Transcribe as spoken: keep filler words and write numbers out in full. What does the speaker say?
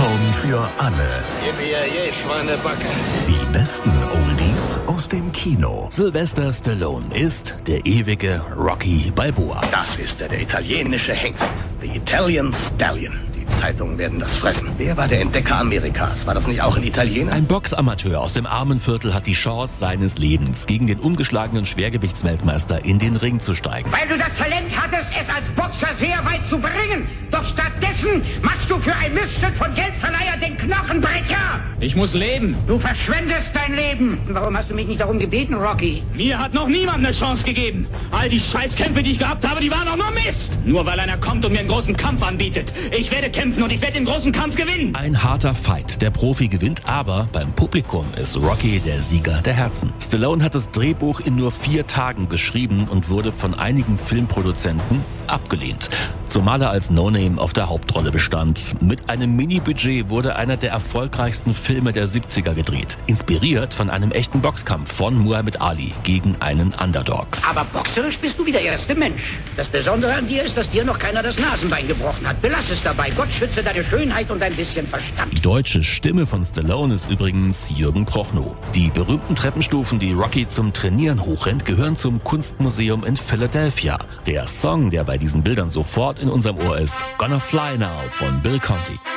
Popcorn für alle. Gib mir je, Schweinebacke. Die besten Oldies aus dem Kino. Sylvester Stallone ist der ewige Rocky Balboa. Das ist er, der italienische Hengst. The Italian Stallion. Die Zeitungen werden das fressen. Wer war der Entdecker Amerikas? War das nicht auch ein Italiener? Ein Boxamateur aus dem Armenviertel hat die Chance seines Lebens, gegen den ungeschlagenen Schwergewichtsweltmeister in den Ring zu steigen. Weil du das Talent hattest, es als Boxer sehr weit zu bringen. Doch stattdessen machst du für ein Miststück von Geldverleiher den Knochenbrecher. Ich muss leben. Du verschwendest dein Leben. Warum hast du mich nicht darum gebeten, Rocky? Mir hat noch niemand eine Chance gegeben. All die Scheißkämpfe, die ich gehabt habe, die waren doch nur Mist. Nur weil einer kommt und mir einen großen Kampf anbietet. Ich werde kämpfen und ich werde den großen Kampf gewinnen. Ein harter Fight. Der Profi gewinnt, aber beim Publikum ist Rocky der Sieger der Herzen. Stallone hat das Drehbuch in nur vier Tagen geschrieben und wurde von einigen Filmproduzenten abgelehnt. Zumal er als No-Name auf der Hauptrolle bestand. Mit einem Mini-Budget wurde einer der erfolgreichsten Filme der siebziger gedreht. Inspiriert von einem echten Boxkampf von Muhammad Ali gegen einen Underdog. Aber boxerisch bist du wie der erste Mensch. Das Besondere an dir ist, dass dir noch keiner das Nasenbein gebrochen hat. Belass es dabei. Gott schütze deine Schönheit und ein bisschen Verstand. Die deutsche Stimme von Stallone ist übrigens Jürgen Prochnow. Die berühmten Treppenstufen, die Rocky zum Trainieren hochrennt, gehören zum Kunstmuseum in Philadelphia. Der Song, der bei diesen Bildern sofort in unserem Ohr ist, Gonna Fly Now von Bill Conti.